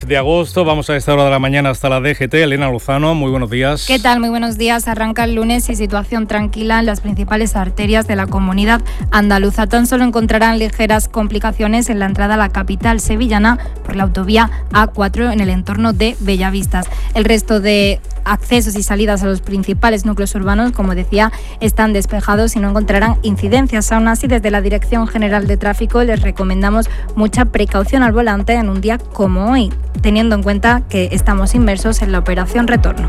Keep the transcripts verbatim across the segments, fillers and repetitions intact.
de agosto. Vamos a esta hora de la mañana hasta la D G T. Elena Lozano, muy buenos días. ¿Qué tal? Muy buenos días. Arranca el lunes y situación tranquila en las principales arterias de la comunidad andaluza. Tan solo encontrarán ligeras complicaciones en la entrada a la capital sevillana por la autovía A cuatro en el entorno de Bellavistas. El resto de accesos y salidas a los principales núcleos urbanos, como decía, están despejados y no encontrarán incidencias. Aún así, desde la Dirección General de Tráfico les recomendamos mucha precaución al volante en un día como hoy, teniendo en cuenta que estamos inmersos en la operación retorno.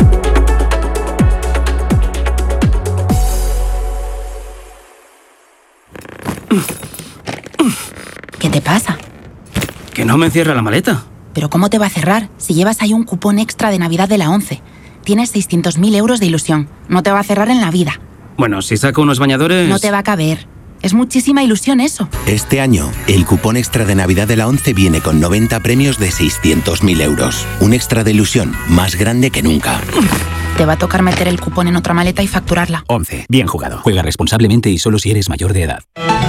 ¿Qué te pasa? Que no me cierra la maleta. ¿Pero cómo te va a cerrar si llevas ahí un cupón extra de Navidad de la ONCE? Tienes seiscientos mil euros de ilusión. No te va a cerrar en la vida. Bueno, si saco unos bañadores... No te va a caber. Es muchísima ilusión eso. Este año, el cupón extra de Navidad de la ONCE viene con noventa premios de seiscientos mil euros. Un extra de ilusión más grande que nunca. Te va a tocar meter el cupón en otra maleta y facturarla. ONCE. Bien jugado. Juega responsablemente y solo si eres mayor de edad.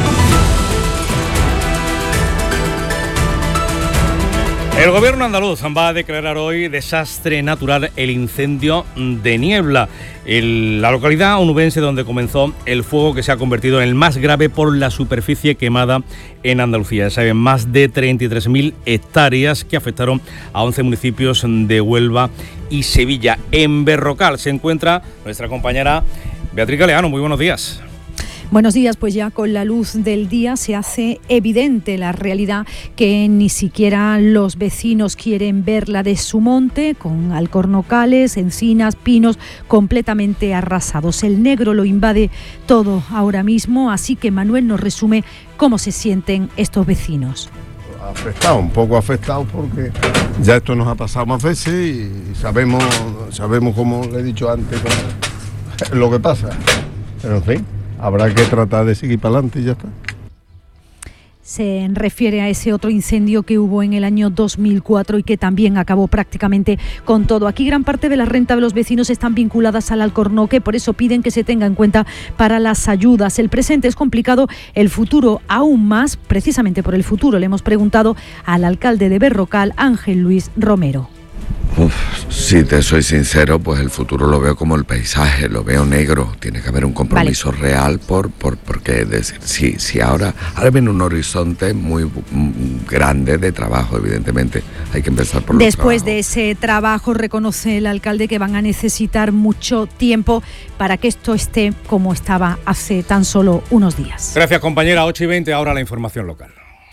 El gobierno andaluz va a declarar hoy desastre natural el incendio de Niebla, en la localidad onubense donde comenzó el fuego que se ha convertido en el más grave por la superficie quemada en Andalucía. Saben, más de treinta y tres mil hectáreas que afectaron a once municipios de Huelva y Sevilla. En Berrocal se encuentra nuestra compañera Beatriz Galeano. Muy buenos días. Buenos días, pues ya con la luz del día se hace evidente la realidad que ni siquiera los vecinos quieren verla de su monte, con alcornocales, encinas, pinos completamente arrasados. El negro lo invade todo ahora mismo, así que Manuel nos resume cómo se sienten estos vecinos. Afectado, un poco afectado porque ya esto nos ha pasado más veces y sabemos, sabemos como le he dicho antes, lo que pasa, pero en fin. Habrá que tratar de seguir para adelante y ya está. Se refiere a ese otro incendio que hubo en el año dos mil cuatro y que también acabó prácticamente con todo. Aquí gran parte de la renta de los vecinos están vinculadas al alcornoque, por eso piden que se tenga en cuenta para las ayudas. El presente es complicado, el futuro aún más. Precisamente por el futuro le hemos preguntado al alcalde de Berrocal, Ángel Luis Romero. Uf, si te soy sincero, pues el futuro lo veo como el paisaje, lo veo negro. Tiene que haber un compromiso vale. real por, por porque decir, si, si ahora, ahora viene un horizonte muy grande de trabajo, evidentemente. Hay que empezar por los Después trabajos. de ese trabajo, reconoce el alcalde que van a necesitar mucho tiempo para que esto esté como estaba hace tan solo unos días. Gracias, compañera. ocho y veinte, ahora la información local.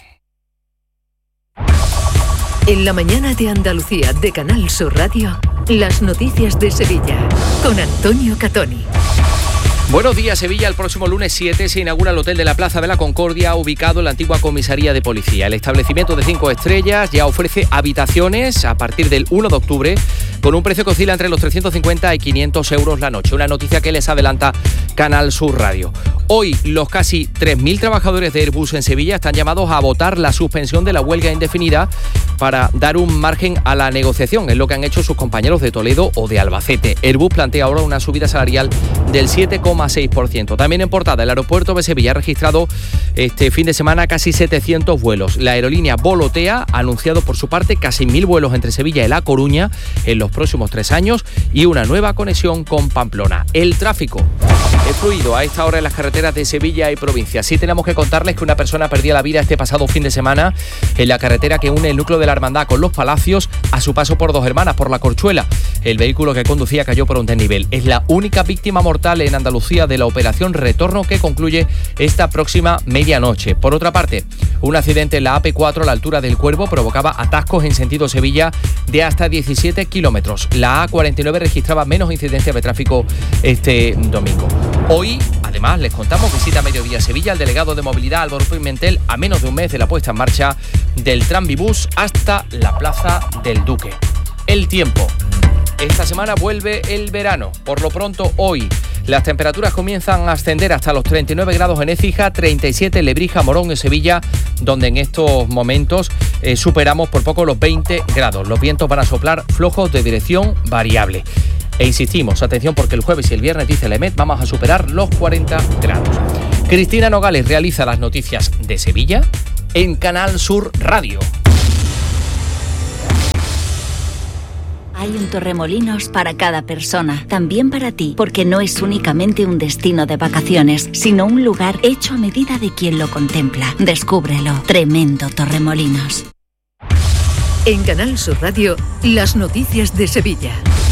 En la mañana de Andalucía de Canal Sur Radio, las noticias de Sevilla, con Antonio Catoni. Buenos días, Sevilla. El próximo lunes siete se inaugura el Hotel de la Plaza de la Concordia, ubicado en la antigua comisaría de policía. El establecimiento de cinco estrellas ya ofrece habitaciones a partir del uno de octubre, con un precio que oscila entre los trescientos cincuenta y quinientos euros la noche. Una noticia que les adelanta Canal Sur Radio. Hoy, los casi tres mil trabajadores de Airbus en Sevilla están llamados a votar la suspensión de la huelga indefinida para dar un margen a la negociación. Es lo que han hecho sus compañeros de Toledo o de Albacete. Airbus plantea ahora una subida salarial del siete coma seis por ciento. También en portada, el aeropuerto de Sevilla ha registrado este fin de semana casi setecientos vuelos. La aerolínea Volotea ha anunciado por su parte casi mil vuelos entre Sevilla y La Coruña en los próximos tres años y una nueva conexión con Pamplona. El tráfico es fluido a esta hora en las carreteras de Sevilla y provincia. Sí tenemos que contarles que una persona perdió la vida este pasado fin de semana en la carretera que une el núcleo de la Hermandad con Los Palacios a su paso por Dos Hermanas, por la Corchuela. El vehículo que conducía cayó por un desnivel. Es la única víctima mortal en Andalucía de la operación Retorno que concluye esta próxima medianoche. Por otra parte, un accidente en la A P cuatro a la altura del Cuervo provocaba atascos en sentido Sevilla de hasta diecisiete kilómetros. La A cuarenta y nueve registraba menos incidencias de tráfico este domingo. Hoy, además, les contamos visita a mediodía a Sevilla al delegado de Movilidad Álvaro Pimentel a menos de un mes de la puesta en marcha del Tranvibús hasta la Plaza del Duque. El tiempo. Esta semana vuelve el verano. Por lo pronto, hoy las temperaturas comienzan a ascender hasta los treinta y nueve grados en Écija, treinta y siete en Lebrija, Morón, en Sevilla, donde en estos momentos eh, superamos por poco los veinte grados. Los vientos van a soplar flojos de dirección variable. E insistimos, atención, porque el jueves y el viernes, dice la E M E T, vamos a superar los cuarenta grados. Cristina Nogales realiza las noticias de Sevilla en Canal Sur Radio. Hay un Torremolinos para cada persona, también para ti, porque no es únicamente un destino de vacaciones, sino un lugar hecho a medida de quien lo contempla. Descúbrelo. Tremendo Torremolinos. En Canal Sur Radio, las noticias de Sevilla.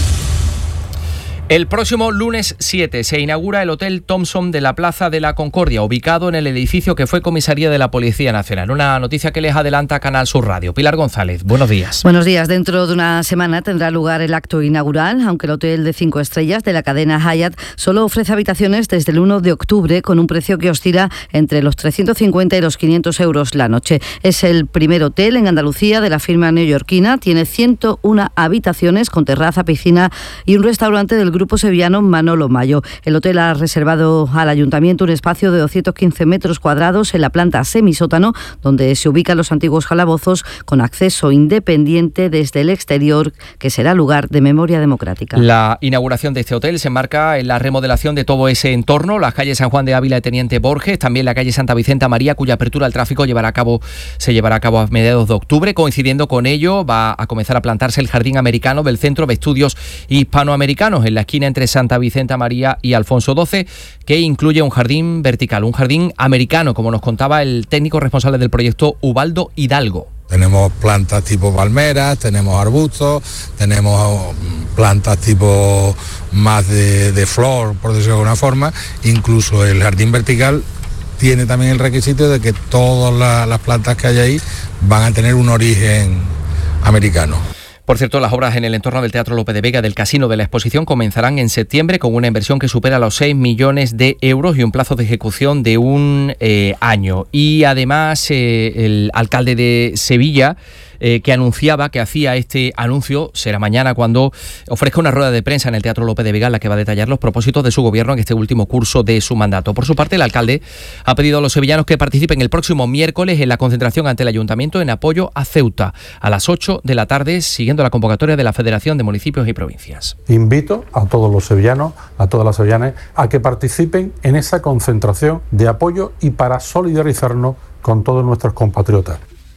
El próximo lunes siete se inaugura el Hotel Thompson de la Plaza de la Concordia, ubicado en el edificio que fue comisaría de la Policía Nacional. Una noticia que les adelanta Canal Sur Radio. Pilar González, buenos días. Buenos días. Dentro de una semana tendrá lugar el acto inaugural, aunque el hotel de cinco estrellas de la cadena Hyatt solo ofrece habitaciones desde el uno de octubre con un precio que oscila entre los trescientos cincuenta y los quinientos euros la noche. Es el primer hotel en Andalucía de la firma neoyorquina. Tiene ciento una habitaciones con terraza, piscina y un restaurante del grupo Grupo sevillano Manolo Mayo. El hotel ha reservado al ayuntamiento un espacio de doscientos quince metros cuadrados en la planta semisótano, donde se ubican los antiguos calabozos, con acceso independiente desde el exterior, que será lugar de memoria democrática. La inauguración de este hotel se enmarca en la remodelación de todo ese entorno, las calles San Juan de Ávila y Teniente Borges, también la calle Santa Vicenta María, cuya apertura al tráfico llevará a cabo, se llevará a cabo a mediados de octubre. Coincidiendo con ello, va a comenzar a plantarse el jardín americano del Centro de Estudios Hispanoamericanos, en la esquina entre Santa Vicenta María y Alfonso doce, que incluye un jardín vertical, un jardín americano, como nos contaba el técnico responsable del proyecto, Ubaldo Hidalgo. Tenemos plantas tipo palmeras, tenemos arbustos, tenemos plantas tipo más de, de flor, por decirlo de alguna forma. Incluso el jardín vertical tiene también el requisito de que todas la, las plantas que hay ahí van a tener un origen americano. Por cierto, las obras en el entorno del Teatro Lope de Vega del Casino de la Exposición comenzarán en septiembre con una inversión que supera los seis millones de euros y un plazo de ejecución de un eh, año. Y además, eh, el alcalde de Sevilla, eh, que anunciaba que hacía este anuncio, será mañana cuando ofrezca una rueda de prensa en el Teatro Lope de Vega, en la que va a detallar los propósitos de su gobierno en este último curso de su mandato. Por su parte, el alcalde ha pedido a los sevillanos que participen el próximo miércoles en la concentración ante el Ayuntamiento en apoyo a Ceuta, a las ocho de la tarde, siguiendo la convocatoria de la Federación de Municipios y Provincias. Invito a todos los sevillanos, a todas las sevillanas, a que participen en esa concentración de apoyo y para solidarizarnos con todos nuestros compatriotas.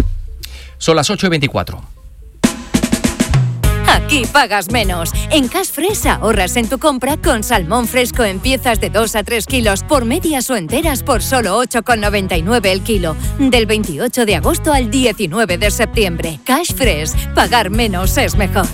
Son las ocho y veinticuatro. Aquí pagas menos. En Cash Fresh ahorras en tu compra con salmón fresco en piezas de dos a tres kilos por medias o enteras por solo ocho con noventa y nueve el kilo. Del veintiocho de agosto al diecinueve de septiembre. Cash Fresh. Pagar menos es mejor.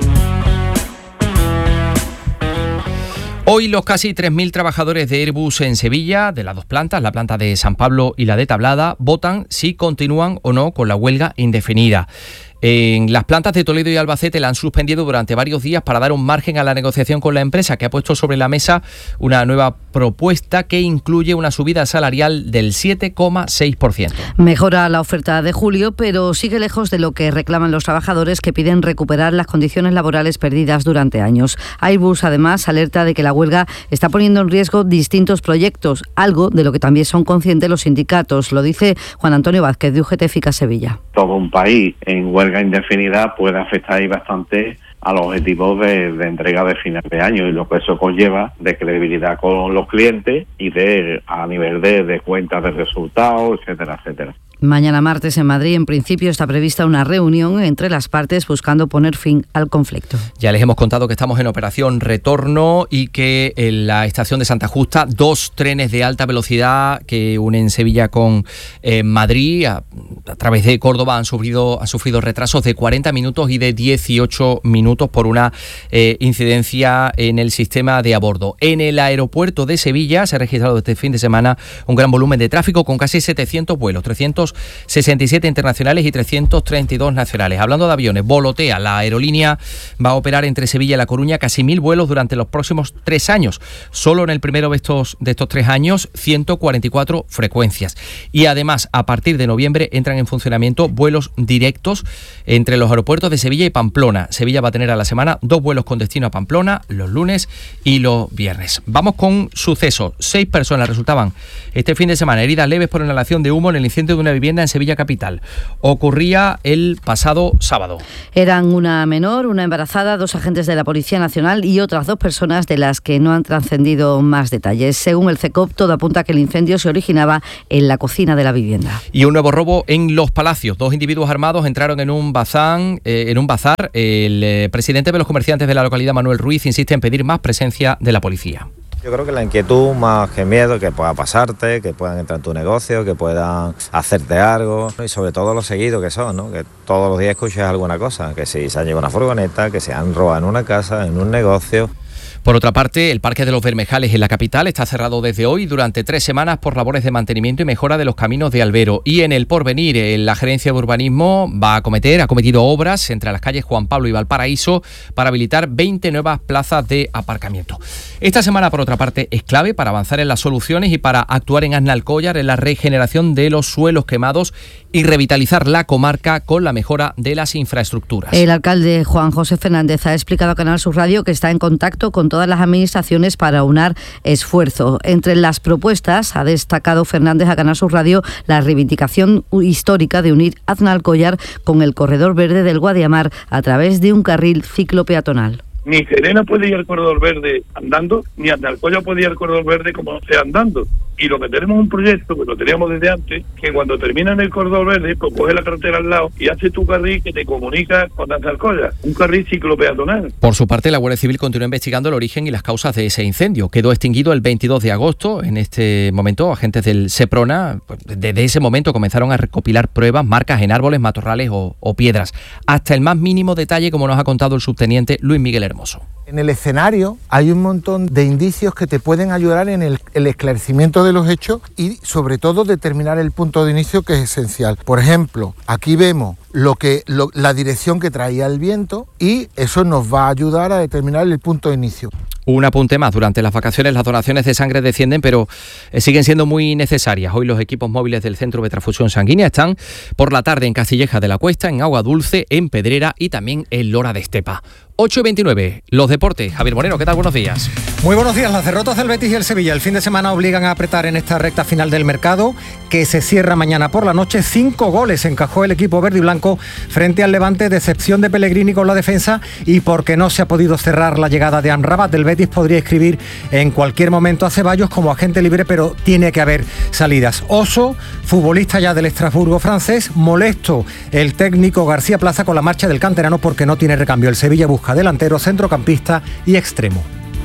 Hoy los casi tres mil trabajadores de Airbus en Sevilla, de las dos plantas, la planta de San Pablo y la de Tablada, votan si continúan o no con la huelga indefinida. En las plantas de Toledo y Albacete la han suspendido durante varios días para dar un margen a la negociación con la empresa, que ha puesto sobre la mesa una nueva propuesta que incluye una subida salarial del siete coma seis por ciento. Mejora la oferta de julio, pero sigue lejos de lo que reclaman los trabajadores, que piden recuperar las condiciones laborales perdidas durante años. Airbus, además, alerta de que la huelga está poniendo en riesgo distintos proyectos, algo de lo que también son conscientes los sindicatos. Lo dice Juan Antonio Vázquez, de U G T F I C A Sevilla. Todo un país en huelga indefinida puede afectar ahí bastante a los objetivos de, de entrega de final de año y lo que eso conlleva de credibilidad con los clientes y de a nivel de, de cuentas de resultados, etcétera, etcétera. Mañana martes en Madrid, en principio, está prevista una reunión entre las partes buscando poner fin al conflicto. Ya les hemos contado que estamos en operación retorno y que en la estación de Santa Justa dos trenes de alta velocidad que unen Sevilla con eh, Madrid a, a través de Córdoba han sufrido, han sufrido retrasos de cuarenta minutos y de dieciocho minutos por una eh, incidencia en el sistema de a bordo. En el aeropuerto de Sevilla se ha registrado este fin de semana un gran volumen de tráfico con casi setecientos vuelos, trescientos sesenta y siete internacionales y trescientos treinta y dos nacionales. Hablando de aviones, Volotea, la aerolínea, va a operar entre Sevilla y La Coruña casi mil vuelos durante los próximos tres años. Solo en el primero de estos, de estos tres años, ciento cuarenta y cuatro frecuencias. Y además, a partir de noviembre entran en funcionamiento vuelos directos entre los aeropuertos de Sevilla y Pamplona. Sevilla va a tener a la semana dos vuelos con destino a Pamplona, los lunes y los viernes. Vamos con sucesos. Seis personas resultaban este fin de semana heridas leves por inhalación de humo en el incendio de una vivienda en Sevilla capital. Ocurría el pasado sábado. Eran una menor, una embarazada, dos agentes de la Policía Nacional y otras dos personas de las que no han trascendido más detalles. Según el CECOP, todo apunta a que el incendio se originaba en la cocina de la vivienda. Y un nuevo robo en Los Palacios. Dos individuos armados entraron en un bazar. Eh, en un bazar. El eh, presidente de los comerciantes de la localidad, Manuel Ruiz, insiste en pedir más presencia de la policía. Yo creo que la inquietud, más que miedo, que pueda pasarte, que puedan entrar en tu negocio, que puedan hacerte algo, y sobre todo lo seguido que son, ¿no? Que todos los días escuchas alguna cosa, que si se han llevado una furgoneta, que se han robado en una casa, en un negocio. Por otra parte, el Parque de los Bermejales en la capital está cerrado desde hoy durante tres semanas por labores de mantenimiento y mejora de los caminos de Albero. Y en el Porvenir, la Gerencia de Urbanismo va a acometer, ha cometido obras entre las calles Juan Pablo y Valparaíso para habilitar veinte nuevas plazas de aparcamiento. Esta semana, por otra parte, es clave para avanzar en las soluciones y para actuar en Aznalcóllar en la regeneración de los suelos quemados y revitalizar la comarca con la mejora de las infraestructuras. El alcalde Juan José Fernández ha explicado a Canal Sur Radio que está en contacto con todas las administraciones para unar esfuerzos. Entre las propuestas ha destacado Fernández a Canal Sur Radio la reivindicación histórica de unir Aznalcóllar con el corredor verde del Guadiamar a través de un carril ciclopeatonal. Ni Serena puede ir al corredor verde andando, ni Aznalcóllar puede ir al corredor verde como sea andando. Y lo que tenemos es un proyecto, que lo teníamos desde antes, que cuando termina en el corredor verde, pues coge la carretera al lado y hace tu carril que te comunica con Aznalcóllar, un carril ciclopeatonal. Por su parte, la Guardia Civil continúa investigando el origen y las causas de ese incendio. Quedó extinguido el veintidós de agosto. En este momento, agentes del Seprona, pues, desde ese momento comenzaron a recopilar pruebas, marcas en árboles, matorrales o, o piedras, hasta el más mínimo detalle, como nos ha contado el subteniente Luis Miguel Hermoso. En el escenario hay un montón de indicios que te pueden ayudar en el, el esclarecimiento de los hechos y sobre todo determinar el punto de inicio, que es esencial. Por ejemplo, aquí vemos lo que, lo, la dirección que traía el viento y eso nos va a ayudar a determinar el punto de inicio. Un apunte más, durante las vacaciones las donaciones de sangre descienden, pero eh, siguen siendo muy necesarias. Hoy los equipos móviles del Centro de Transfusión Sanguínea están por la tarde en Castilleja de la Cuesta, en Agua Dulce, en Pedrera y también en Lora de Estepa. ocho y veintinueve, los deportes. Javier Moreno, ¿qué tal? Buenos días. Muy buenos días. Las derrotas del Betis y el Sevilla el fin de semana obligan a apretar en esta recta final del mercado, que se cierra mañana por la noche. Cinco goles encajó el equipo verde y blanco frente al Levante, decepción de Pellegrini con la defensa y porque no se ha podido cerrar la llegada de Amrabat. Del Betis podría escribir en cualquier momento a Ceballos como agente libre, pero tiene que haber salidas. Oso, futbolista ya del Estrasburgo francés, molesto el técnico García Plaza con la marcha del canterano porque no tiene recambio. El Sevilla busca delantero, centrocampista y extremo.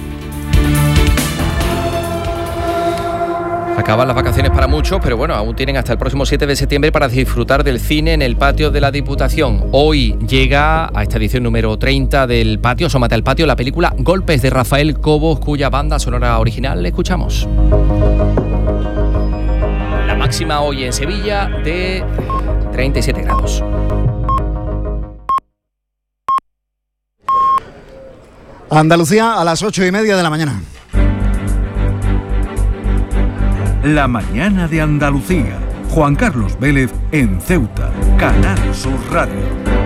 Acaban las vacaciones para muchos, pero bueno, aún tienen hasta el próximo siete de septiembre para disfrutar del cine en el patio de la Diputación. Hoy llega a esta edición número treinta del patio, Asómate al patio, la película Golpes de Rafael Cobos, cuya banda sonora original escuchamos. La máxima hoy en Sevilla de treinta y siete grados. Andalucía a las ocho y media de la mañana. La mañana de Andalucía. Juan Carlos Vélez en Ceuta, Canal Sur Radio.